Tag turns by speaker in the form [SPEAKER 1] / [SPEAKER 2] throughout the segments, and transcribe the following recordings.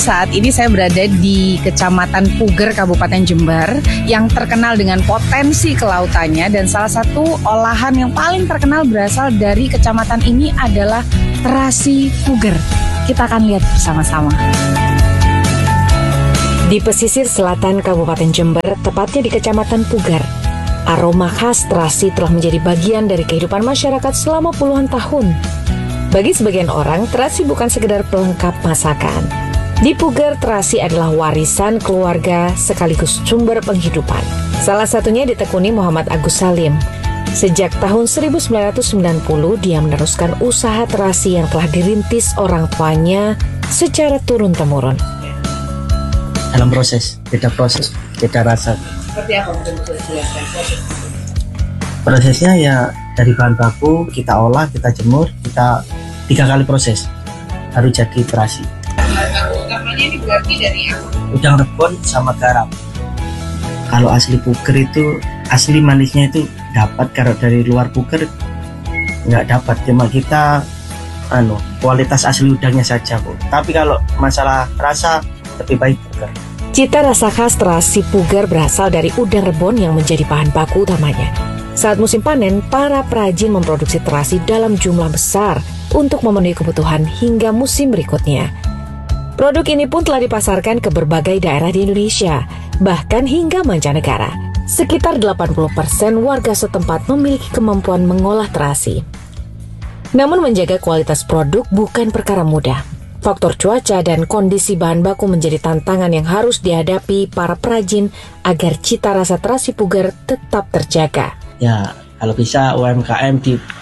[SPEAKER 1] Saat ini saya berada di Kecamatan Puger, Kabupaten Jember, yang terkenal dengan potensi kelautannya, dan salah satu olahan yang paling terkenal berasal dari kecamatan ini adalah terasi puger. Kita akan lihat bersama-sama.
[SPEAKER 2] Di pesisir selatan Kabupaten Jember, tepatnya di Kecamatan Puger, aroma khas terasi telah menjadi bagian dari kehidupan masyarakat selama puluhan tahun. Bagi sebagian orang, terasi bukan sekedar pelengkap masakan. Di Puger, terasi adalah warisan keluarga sekaligus sumber penghidupan. Salah satunya ditekuni Muhammad Agus Salim. Sejak tahun 1990, dia meneruskan usaha terasi yang telah dirintis orang tuanya secara turun-temurun.
[SPEAKER 3] Dalam proses, beda rasa.
[SPEAKER 1] Seperti apa prosesnya?
[SPEAKER 3] Prosesnya ya dari bahan baku kita olah, kita jemur, kita 3 kali proses baru jadi terasi.
[SPEAKER 1] Utamanya ini berarti dari apa?
[SPEAKER 3] Udang rebon sama garam. Kalau asli Puger itu asli manisnya itu dapat, kalau dari luar Puger nggak dapat. Cuma kita kualitas asli udangnya saja, Bu. Tapi kalau masalah rasa lebih baik Puger.
[SPEAKER 2] Cita rasa khas terasi Puger berasal dari udang rebon yang menjadi bahan baku utamanya. Saat musim panen, para perajin memproduksi terasi dalam jumlah besar untuk memenuhi kebutuhan hingga musim berikutnya. Produk ini pun telah dipasarkan ke berbagai daerah di Indonesia, bahkan hingga mancanegara. Sekitar 80% warga setempat memiliki kemampuan mengolah terasi. Namun menjaga kualitas produk bukan perkara mudah. Faktor cuaca dan kondisi bahan baku menjadi tantangan yang harus dihadapi para perajin agar cita rasa terasi Puger tetap terjaga.
[SPEAKER 3] Ya, kalau bisa UMKM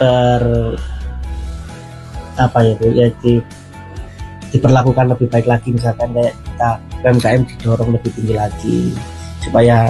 [SPEAKER 3] diperlakukan lebih baik lagi, misalkan kayak kita UMKM didorong lebih tinggi lagi supaya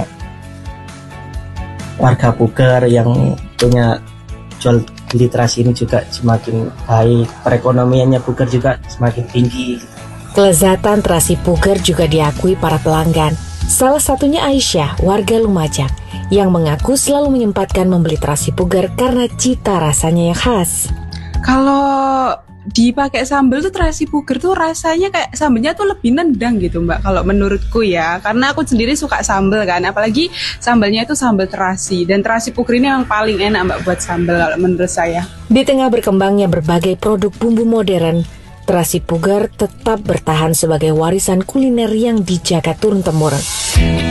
[SPEAKER 3] warga Puger yang punya jual beli terasi ini juga semakin baik, perekonomiannya Puger juga semakin tinggi.
[SPEAKER 2] Kelezatan terasi Puger juga diakui para pelanggan. Salah satunya Aisyah, warga Lumajang, yang mengaku selalu menyempatkan membeli terasi Puger karena cita rasanya yang khas.
[SPEAKER 4] Kalau dipakai sambal tuh terasi Puger tuh rasanya kayak sambalnya tuh lebih nendang gitu Mbak, kalau menurutku ya, karena aku sendiri suka sambal kan, apalagi sambalnya itu sambal terasi, dan terasi Puger ini yang paling enak Mbak buat sambal kalau menurut saya.
[SPEAKER 2] Di tengah berkembangnya berbagai produk bumbu modern, terasi Puger tetap bertahan sebagai warisan kuliner yang dijaga turun-temurun.